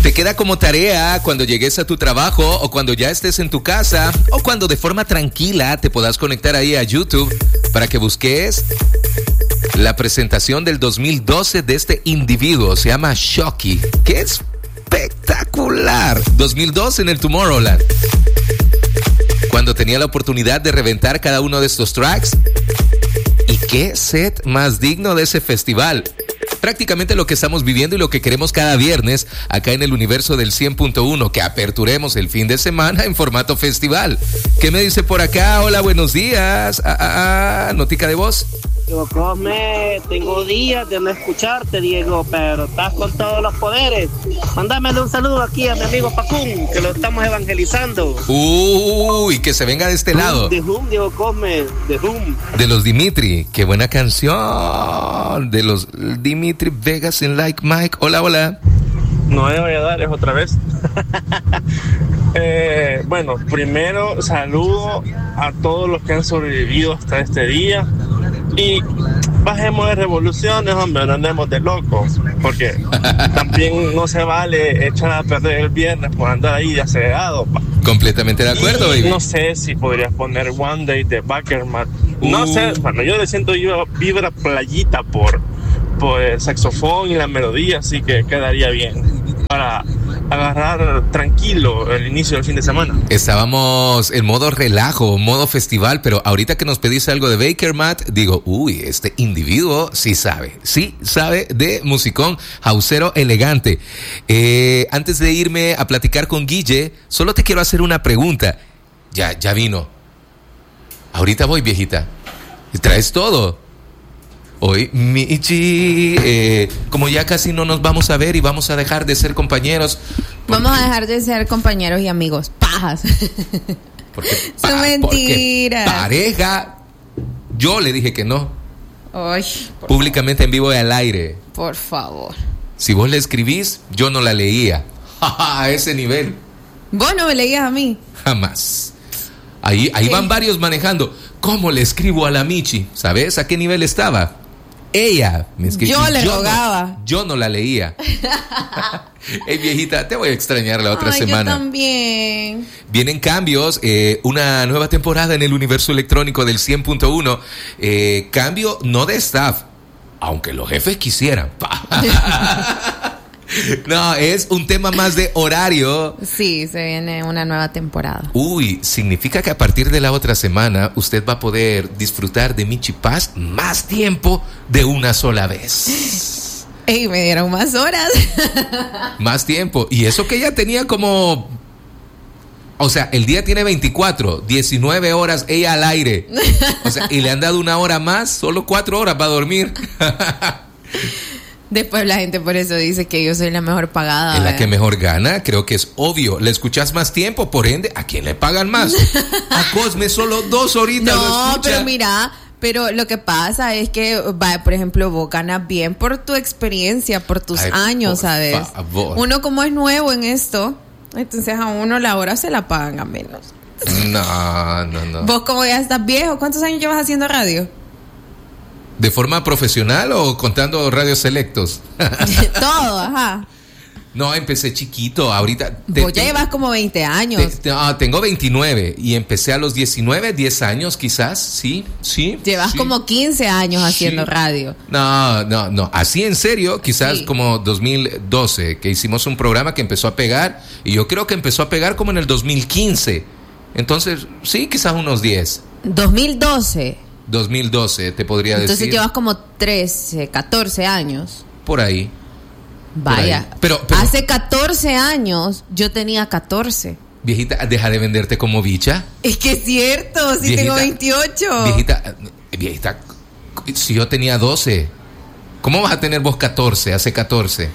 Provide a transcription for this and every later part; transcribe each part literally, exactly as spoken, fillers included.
Te queda como tarea cuando llegues a tu trabajo o cuando ya estés en tu casa o cuando de forma tranquila te puedas conectar ahí a YouTube para que busques la presentación del dos mil doce de este individuo. Se llama Shocky. ¡Qué espectacular! dos mil doce en el Tomorrowland. Cuando tenía la oportunidad de reventar cada uno de estos tracks. ¿Y qué set más digno de ese festival? Prácticamente lo que estamos viviendo y lo que queremos cada viernes acá en el universo del cien punto uno, que aperturemos el fin de semana en formato festival. ¿Qué me dice por acá? Hola, buenos días. Ah, ah, ah, notica de voz. Diego Cosme, tengo días de no escucharte, Diego, pero estás con todos los poderes. Mándamele un saludo aquí a mi amigo Pacún, que lo estamos evangelizando. Uy, que se venga de este lado. De Hum, Diego Cosme, de Hum. De los Dimitri, qué buena canción. De los Dimitri Vegas en Like Mike. Hola, hola. No me voy a dar, es otra vez. eh, bueno, primero saludo a todos los que han sobrevivido hasta este día. Y bajemos de revoluciones, hombre, no andemos de locos, porque también no se vale echar a perder el viernes por andar ahí de acelerado. Pa. Completamente de acuerdo, y baby. No sé si podrías poner One Day de Backerman. No uh. sé, bueno, yo le siento vibra, vibra playita por, por el saxofón y la melodía, así que quedaría bien para agarrar tranquilo el inicio del fin de semana. Estábamos en modo relajo, modo festival, pero ahorita que nos pedís algo de Baker Matt, digo, uy, este individuo sí sabe, sí sabe de musicón, jauzero elegante. Eh, antes de irme a platicar con Guille, solo te quiero hacer una pregunta. Ya, ya vino. Ahorita voy, viejita. ¿Traes todo? Hoy, Michi, eh, como ya casi no nos vamos a ver y vamos a dejar de ser compañeros. Porque, vamos a dejar de ser compañeros y amigos. Pajas. Porque, pa, Son mentiras. Pareja, yo le dije que no. Ay, públicamente favor. En vivo y al aire. Por favor. Si vos le escribís, yo no la leía. A ese nivel. Vos no me leías a mí. Jamás. Ahí, ahí van varios manejando. ¿Cómo le escribo a la Michi? ¿Sabes a qué nivel estaba? Ella me escribió. Yo le yo rogaba. No, yo no la leía. Hey, viejita, te voy a extrañar la otra Ay, semana. Yo también. Vienen cambios, eh, una nueva temporada en el universo electrónico del cien punto uno. Eh, cambio no de staff, aunque los jefes quisieran. No, es un tema más de horario. Sí, se viene una nueva temporada. Uy, significa que a partir de la otra semana usted va a poder disfrutar de Michi Paz más tiempo de una sola vez. Ey, me dieron más horas. Más tiempo. Y eso que ella tenía como... O sea, el día tiene veinticuatro, diecinueve horas ella al aire. O sea, y le han dado una hora más, solo cuatro horas para dormir. Después la gente por eso dice que yo soy la mejor pagada. Es la ¿eh? que mejor gana, creo que es obvio. Le escuchas más tiempo, por ende, ¿a quién le pagan más? A Cosme solo dos horitas no, lo escucha. No, pero mira, pero lo que pasa es que, va, por ejemplo, vos ganas bien por tu experiencia, por tus Ay, años, por ¿sabes? Favor. Uno como es nuevo en esto, entonces a uno la hora se la pagan a menos. No, no, no. Vos como ya estás viejo, ¿cuántos años llevas haciendo radio? ¿De forma profesional o contando radios selectos? Todo, ajá. No, empecé chiquito, ahorita... Te, Vos ya te, llevas como veinte años. Te, te, ah, tengo veintinueve y empecé a los diecinueve, diez años quizás, sí, sí. Llevas sí. como quince años haciendo sí. radio. No, no, no, así en serio, quizás sí. como dos mil doce, que hicimos un programa que empezó a pegar, y yo creo que empezó a pegar como en el dos mil quince. Entonces, sí, quizás unos diez. ¿dos mil doce? dos mil doce, te podría Entonces decir. Entonces llevas como trece, catorce años. Por ahí. Vaya, por ahí. Pero, pero, hace catorce años yo tenía catorce. Viejita, deja de venderte como bicha. Es que es cierto, si viejita, tengo veintiocho. Viejita, viejita, si yo tenía doce, ¿cómo vas a tener vos catorce, hace catorce?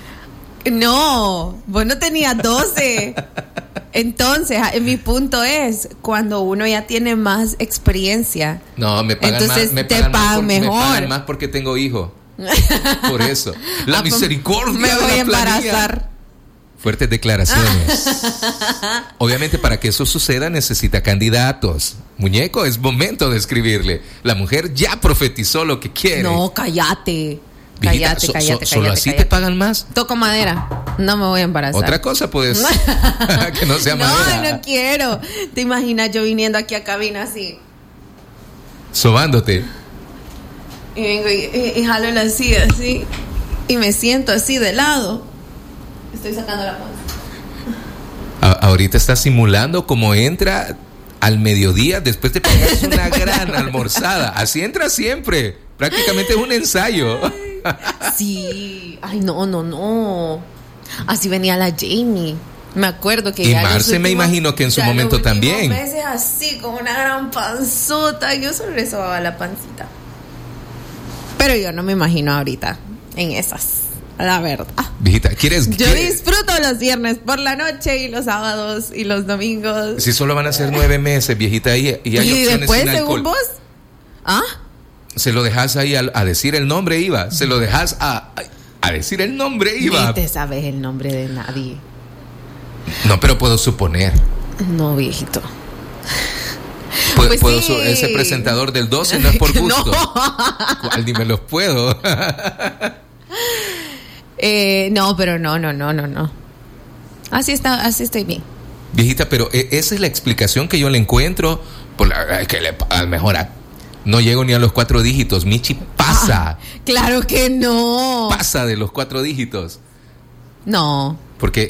No, vos no tenías doce. Entonces, mi punto es, cuando uno ya tiene más experiencia, no, me pagan entonces más, me te pagan, pagan más por, mejor. Me pagan más porque tengo hijo. Por eso. La ah, misericordia me voy de la a embarazar. Planilla. Fuertes declaraciones. Obviamente, para que eso suceda necesita candidatos. Muñeco, es momento de escribirle. La mujer ya profetizó lo que quiere. No, cállate. Viejita, cállate, so, cállate, so, ¿Solo cállate, así cállate. te pagan más? Toco madera. No me voy a embarazar. Otra cosa, pues, que no sea madera. No, no quiero. ¿Te imaginas yo viniendo aquí a cabina así? Sobándote. Y vengo y, y, y jalo la silla así. Y me siento así de lado. Estoy sacando la panza. A- ahorita estás simulando como entra al mediodía después de pegarse una gran almorzada. Así entra siempre. Prácticamente es un ensayo. Sí. Ay, no, no, no. Así venía la Jamie. Me acuerdo que y ya Marce últimos, me imagino que en su momento también. A veces así, con una gran panzota. Yo solo le sobaba la pancita. Pero yo no me imagino ahorita en esas. La verdad. Viejita, ¿quieres? Yo ¿quieres? disfruto los viernes por la noche y los sábados y los domingos. Si solo van a ser nueve meses, viejita, y, y hay y opciones después, sin alcohol. según vos, ¿ah? Se lo dejas ahí a, a decir el nombre, Iva. Se lo dejas a, a decir el nombre, Iva. Ni te sabes el nombre de nadie. No, pero puedo suponer. No, viejito. Puedo, Pues puedo sí. su- ese presentador del doce no es por gusto. No. ¿Cuál? Ni me los puedo. eh, no, pero no, no, no, no, no. Así está, así estoy bien. Viejita, pero eh, esa es la explicación que yo le encuentro. Por la, eh, que le a mejora. No llego ni a los cuatro dígitos. Michi pasa. Ah, claro que no. Pasa de los cuatro dígitos. No. Porque